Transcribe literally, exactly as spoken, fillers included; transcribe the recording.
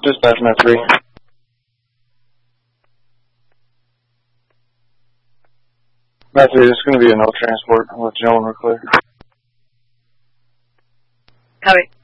Dispatch Met three. Met three, this is going to be a no transport. I'll let you know when we're clear. Copy.